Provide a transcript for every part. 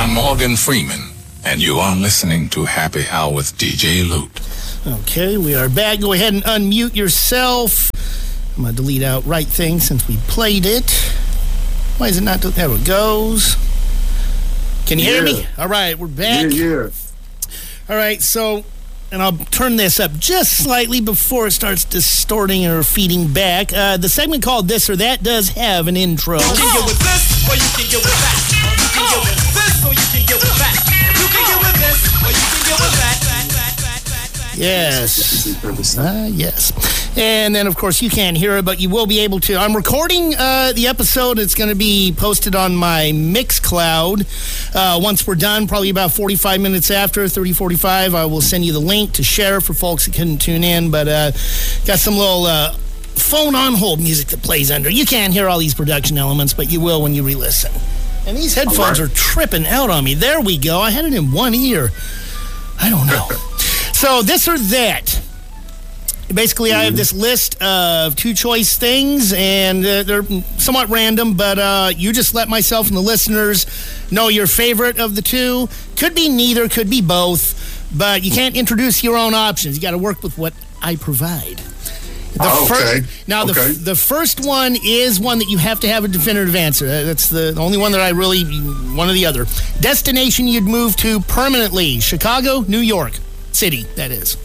I'm Morgan Freeman, and you are listening to Happy Hour with DJ Loot. Okay, we are back. Go ahead and unmute yourself. I'm going to delete out Right Thing since we played it. Why is it not? There it goes. Can you hear me? All right, we're back. Yeah. All right, so, and I'll turn this up just slightly before it starts distorting or feeding back. The segment called This or That does have an intro. You can get with this, or you can get with that. You can get with this, or you can get with that. You can get with this, or you can get with that. Yes. Yes. And then, of course, you can't hear it, but you will be able to. I'm recording the episode. It's going to be posted on my Mixcloud. Once we're done, probably about 45 minutes after, 30-45, I will send you the link to share for folks that couldn't tune in. But got some little phone on hold music that plays under. You can't hear all these production elements, but you will when you re-listen. And these headphones are tripping out on me. There we go. I had it in one ear. I don't know. So this or that. Basically, I have this list of 2 choice things, and they're somewhat random, but you just let myself and the listeners know your favorite of the 2. Could be neither, could be both, but you can't introduce your own options. You got to work with what I provide. The first one is one that you have to have a definitive answer. That's the only one that I really, one or the other. Destination you'd move to permanently: Chicago, New York City, that is.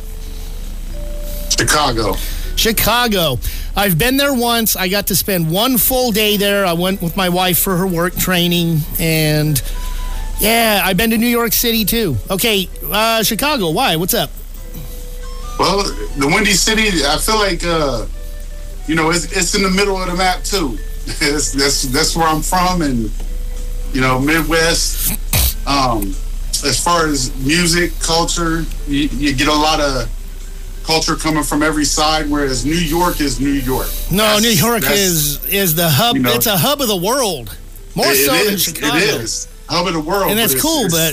Chicago. I've been there once. I got to spend 1 full day there. I went with my wife for her work training, and yeah, I've been to New York City too. Okay, Chicago, why? What's up? Well, the Windy City, I feel like, it's in the middle of the map too. That's where I'm from, and, Midwest. As far as music, culture, you get a lot of culture coming from every side, whereas New York is New York. No, New York is the hub. It's a hub of the world. More so than Chicago. It is. Hub of the world. And that's cool, but...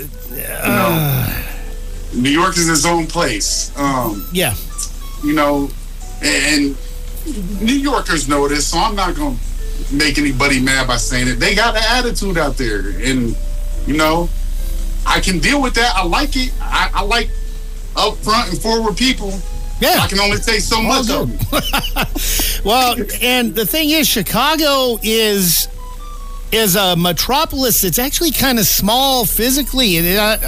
New York is its own place. Yeah. And New Yorkers know this, so I'm not going to make anybody mad by saying it. They got an attitude out there, and, I can deal with that. I like it. I like upfront and forward people. Yeah. I can only say so much of them. Well, and the thing is, Chicago is a metropolis. It's actually kind of small physically.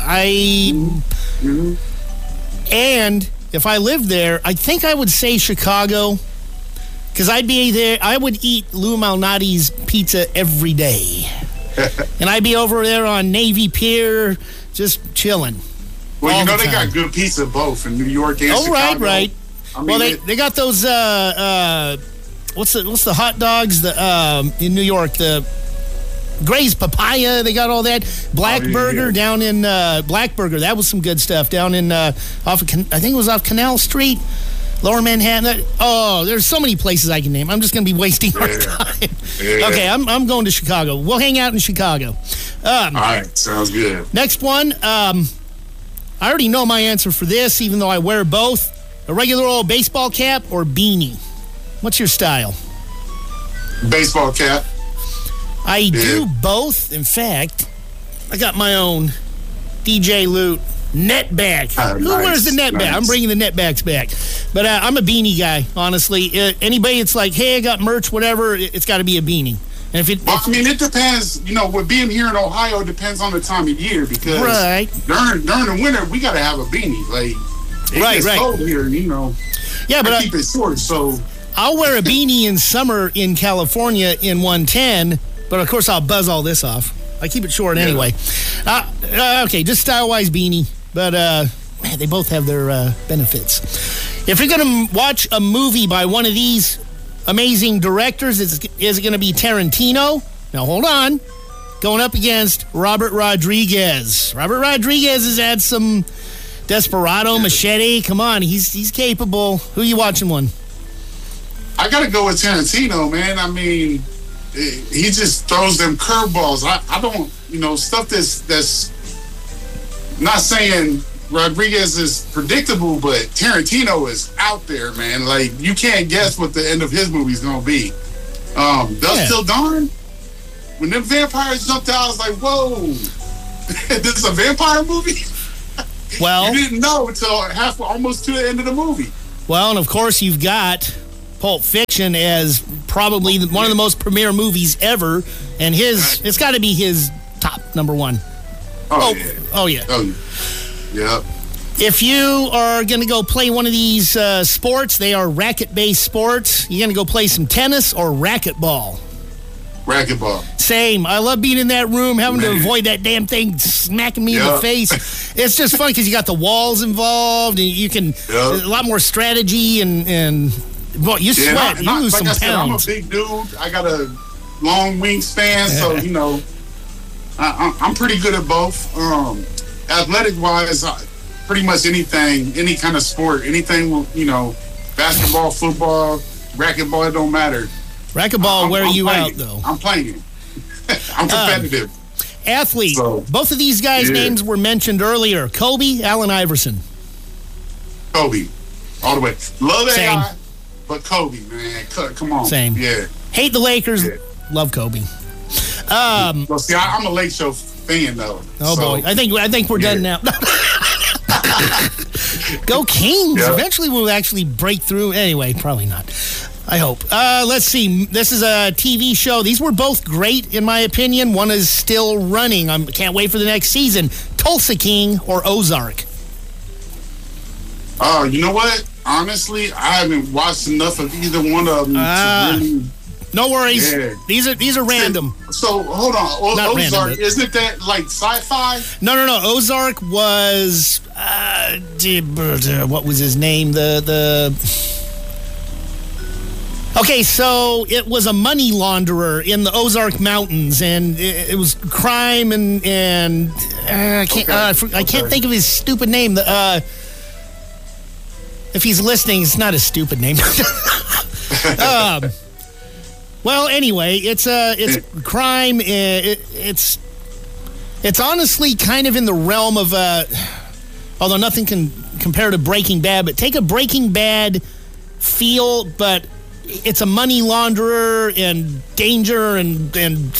And if I lived there, I think I would say Chicago, because I'd be there. I would eat Lou Malnati's pizza every day. And I'd be over there on Navy Pier, just chilling. Well, they got good pizza both in New York and Chicago. Right. I mean, they got those. What's the hot dogs? In New York, the Gray's Papaya. They got all that. Black Burger down in Black Burger. That was some good stuff down in I think it was off Canal Street, Lower Manhattan. There's so many places I can name. I'm just going to be wasting our time. Yeah. Okay, I'm going to Chicago. We'll hang out in Chicago. All right, sounds good. Next one. I already know my answer for this, even though I wear both. A regular old baseball cap or beanie? What's your style? Baseball cap. I do both. In fact, I got my own DJ Loot net bag. Who wears the net bag? I'm bringing the net bags back. But I'm a beanie guy, honestly. Anybody that's like, hey, I got merch, whatever, it's got to be a beanie. And it depends. With being here in Ohio, it depends on the time of year, because during the winter we got to have a beanie. Like, it gets cold here, Yeah, but I keep it short, so I'll wear a beanie in summer in California in 110. But of course, I'll buzz all this off. I keep it short anyway. Okay, just style-wise beanie. But man, they both have their benefits. If you're going to watch a movie by one of these amazing directors, is it going to be Tarantino? Now, hold on. Going up against Robert Rodriguez. Robert Rodriguez has had some Desperado, Machete. Come on, he's capable. Who you watching one? I got to go with Tarantino, man. I mean, he just throws them curveballs. I don't, stuff that's not saying Rodriguez is predictable, but Tarantino is out there, man. Like, you can't guess what the end of his movie's gonna be. Dusk Till Dawn, when them vampires jumped out, I was like, whoa. this is a vampire movie? Well, you didn't know until almost to the end of the movie. Well, and of course you've got Pulp Fiction as probably one of the most premier movies ever, and it's got to be his top number one. Oh yeah. Yeah. If you are going to go play one of these sports, they are racket-based sports. You're going to go play some tennis or racquetball? Racquetball. Same. I love being in that room, having to avoid that damn thing smacking me in the face. It's just fun because you got the walls involved, and you can a lot more strategy and well, you sweat. You lose some pounds. I'm a big dude. I got a long wingspan, so you know, I'm pretty good at both. Athletic-wise, pretty much anything, any kind of sport, anything, you know, basketball, football, racquetball, it don't matter. Racquetball, where are you out, though? I'm playing. I'm competitive. Athlete. So, both of these guys' names were mentioned earlier. Kobe, Allen Iverson. Kobe. All the way. Love AI, but Kobe, man. Come on. Same. Yeah. Hate the Lakers. Yeah. Love Kobe. Well, see, I'm a Lake Show fan, though. Oh, boy. I think we're done now. Go Kings. Yep. Eventually we'll actually break through. Anyway, probably not. I hope. Let's see. This is a TV show. These were both great, in my opinion. One is still running. I can't wait for the next season. Tulsa King or Ozark? Oh, you know what? Honestly, I haven't watched enough of either one of them to really... No worries. Yeah. These are random. So hold on. Not Ozark, random, isn't that like sci-fi? No. Ozark was what was his name? Okay, so it was a money launderer in the Ozark Mountains, and it was crime and I can't think of his stupid name. If he's listening, it's not a stupid name. Well, anyway, it's crime. It's honestly kind of in the realm of, although nothing can compare to Breaking Bad, but take a Breaking Bad feel, but it's a money launderer and danger and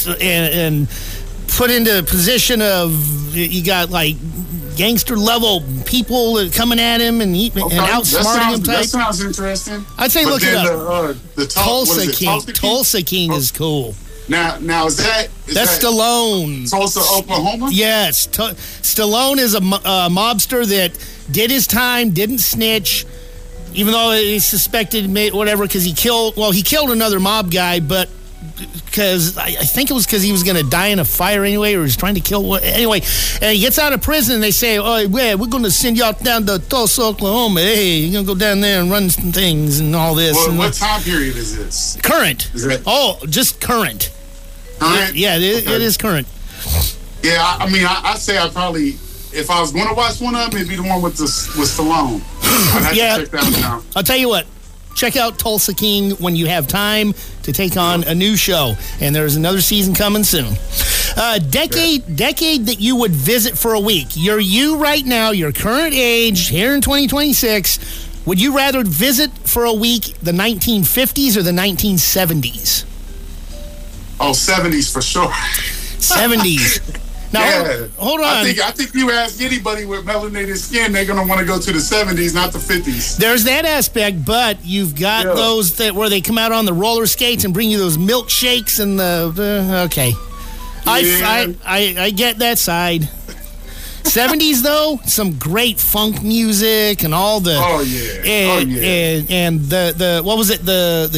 put into a position of you got like gangster level people coming at him and outsmarting him. That sounds interesting. I'd say look it up. Tulsa King. Tulsa King is cool. Now is that's Stallone. Tulsa, Oklahoma? Yes. Stallone is a mobster that did his time, didn't snitch, even though he's suspected whatever because he killed another mob guy, but because I think it was because he was going to die in a fire anyway, or he was trying to kill anyway. And he gets out of prison, and they say, "Oh, yeah, we're going to send y'all down to Tulsa, Oklahoma. Hey, you're going to go down there and run some things and all this." Well, what time period is this? Current. Just current. Current? Yeah, it is current. Yeah, I mean, I'd say I probably, if I was going to watch one of them, it'd be the one with Stallone. I'd have to check that one out. I'll tell you what. Check out Tulsa King when you have time to take on a new show. And there's another season coming soon. Decade that you would visit for a week. You right now, your current age, here in 2026, would you rather visit for a week the 1950s or the 1970s? Oh, 70s for sure. 70s. Now, hold on. I think you ask anybody with melanated skin, they're going to want to go to the 70s, not the 50s. There's that aspect, but you've got those where they come out on the roller skates and bring you those milkshakes and okay. Yeah. I get that side. 70s, though, some great funk music and all the... Oh, yeah. And the what was it? The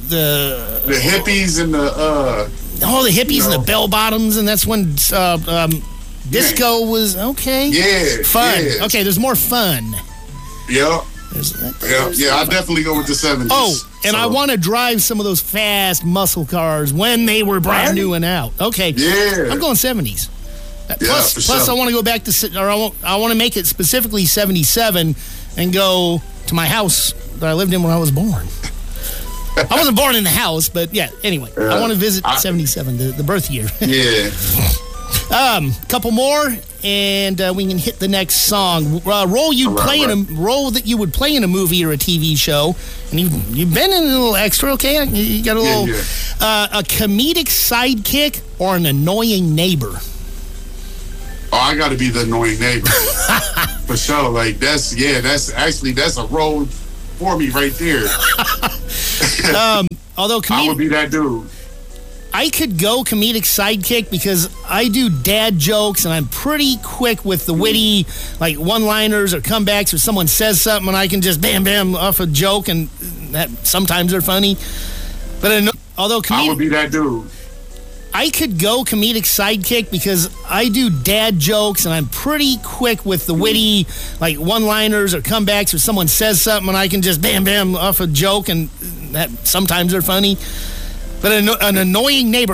hippies and the... the hippies and the bell bottoms, and that's when disco was okay. Yeah, fun. Yeah. Okay, there's more fun. Yeah, I definitely go with the 70s. Oh, and I want to drive some of those fast muscle cars when they were brand new and out. Okay, I'm going 70s. Plus, I want to go back to, or I want to make it specifically 77 and go to my house that I lived in when I was born. I wasn't born in the house, but anyway. I want to visit 77, the birth year. Yeah. Couple more, and we can hit the next song. Role that you would play in a movie or a TV show, and you've been in a little extra, okay? You got a little... a comedic sidekick or an annoying neighbor? Oh, I I got to be the annoying neighbor for sure. Like that's a role for me right there. Although I would be that dude. I could go comedic sidekick because I do dad jokes and I'm pretty quick with the witty, like one-liners or comebacks, or someone says something and I can just bam, bam off a joke, and that sometimes they're funny. But although I would be that dude. I could go comedic sidekick because I do dad jokes and I'm pretty quick with the witty, like one-liners or comebacks, or someone says something and I can just bam, bam off a joke, and that sometimes they're funny. But an annoying neighbor.